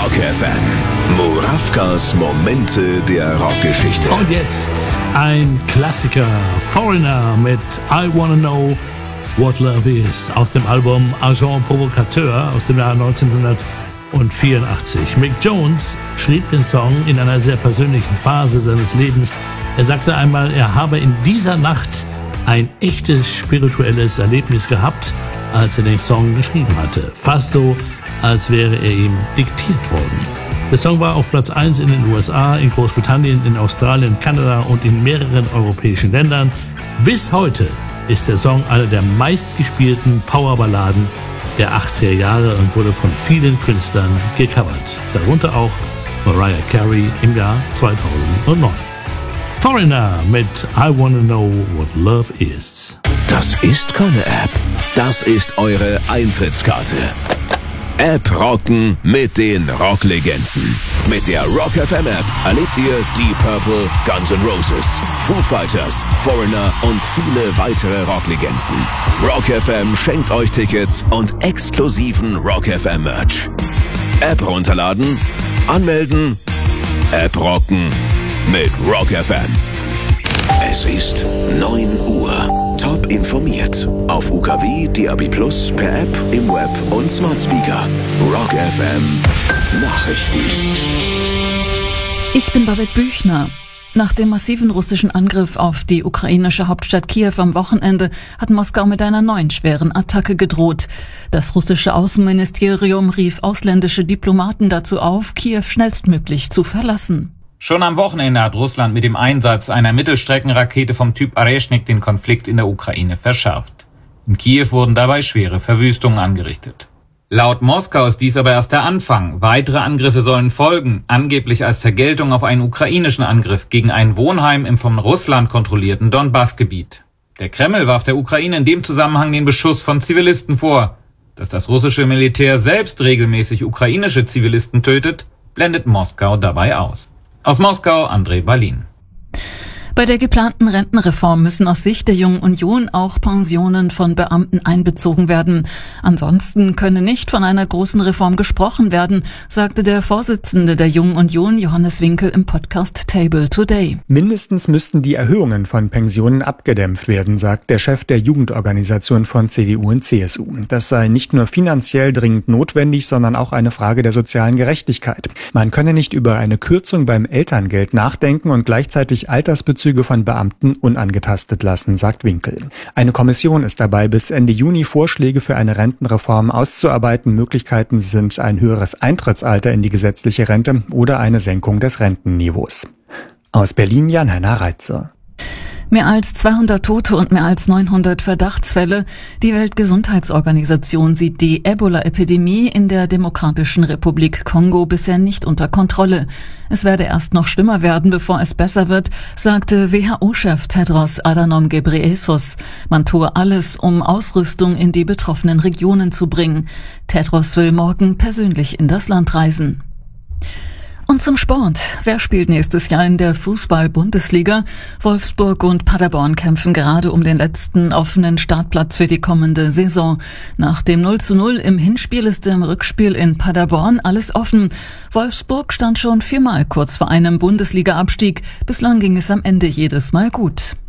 Rock FM. Murawkas Momente der Rockgeschichte. Und jetzt ein Klassiker, Foreigner mit I Wanna Know What Love Is aus dem Album Agent Provocateur aus dem Jahr 1984. Mick Jones schrieb den Song in einer sehr persönlichen Phase seines Lebens. Er sagte einmal, er habe in dieser Nacht ein echtes spirituelles Erlebnis gehabt, als er den Song geschrieben hatte. Fast so, als wäre er ihm diktiert worden. Der Song war auf Platz 1 in den USA, in Großbritannien, in Australien, Kanada und in mehreren europäischen Ländern. Bis heute ist der Song einer der meistgespielten Powerballaden der 80er Jahre und wurde von vielen Künstlern gecovert. Darunter auch Mariah Carey im Jahr 2009. Foreigner mit I Wanna Know What Love Is. Das ist keine App, das ist eure Eintrittskarte. App rocken mit den Rocklegenden. Mit der Rock FM App erlebt ihr Deep Purple, Guns N' Roses, Foo Fighters, Foreigner und viele weitere Rocklegenden. Rock FM schenkt euch Tickets und exklusiven Rock FM Merch. App runterladen, anmelden, App rocken mit Rock FM. Es ist 9 Uhr. Top informiert. Auf UKW, DAB+, per App, im Web und Smart Speaker. Rock FM Nachrichten. Ich bin Babette Büchner. Nach dem massiven russischen Angriff auf die ukrainische Hauptstadt Kiew am Wochenende hat Moskau mit einer neuen schweren Attacke gedroht. Das russische Außenministerium rief ausländische Diplomaten dazu auf, Kiew schnellstmöglich zu verlassen. Schon am Wochenende hat Russland mit dem Einsatz einer Mittelstreckenrakete vom Typ Areshnik den Konflikt in der Ukraine verschärft. In Kiew wurden dabei schwere Verwüstungen angerichtet. Laut Moskau ist dies aber erst der Anfang. Weitere Angriffe sollen folgen, angeblich als Vergeltung auf einen ukrainischen Angriff gegen ein Wohnheim im von Russland kontrollierten Donbass-Gebiet. Der Kreml warf der Ukraine in dem Zusammenhang den Beschuss von Zivilisten vor. Dass das russische Militär selbst regelmäßig ukrainische Zivilisten tötet, blendet Moskau dabei aus. Aus Moskau, André Balin. Bei der geplanten Rentenreform müssen aus Sicht der Jungen Union auch Pensionen von Beamten einbezogen werden. Ansonsten könne nicht von einer großen Reform gesprochen werden, sagte der Vorsitzende der Jungen Union, Johannes Winkel, im Podcast Table Today. Mindestens müssten die Erhöhungen von Pensionen abgedämpft werden, sagt der Chef der Jugendorganisation von CDU und CSU. Das sei nicht nur finanziell dringend notwendig, sondern auch eine Frage der sozialen Gerechtigkeit. Man könne nicht über eine Kürzung beim Elterngeld nachdenken und gleichzeitig Altersbezüge von Beamten unangetastet lassen, sagt Winkel. Eine Kommission ist dabei, bis Ende Juni Vorschläge für eine Rentenreform auszuarbeiten. Möglichkeiten sind ein höheres Eintrittsalter in die gesetzliche Rente oder eine Senkung des Rentenniveaus. Aus Berlin Jan-Henner Reitzer. Mehr als 200 Tote und mehr als 900 Verdachtsfälle. Die Weltgesundheitsorganisation sieht die Ebola-Epidemie in der Demokratischen Republik Kongo bisher nicht unter Kontrolle. Es werde erst noch schlimmer werden, bevor es besser wird, sagte WHO-Chef Tedros Adhanom Ghebreyesus. Man tue alles, um Ausrüstung in die betroffenen Regionen zu bringen. Tedros will morgen persönlich in das Land reisen. Und zum Sport. Wer spielt nächstes Jahr in der Fußball-Bundesliga? Wolfsburg und Paderborn kämpfen gerade um den letzten offenen Startplatz für die kommende Saison. Nach dem 0:0 im Hinspiel ist im Rückspiel in Paderborn alles offen. Wolfsburg stand schon 4-mal kurz vor einem Bundesliga-Abstieg. Bislang ging es am Ende jedes Mal gut.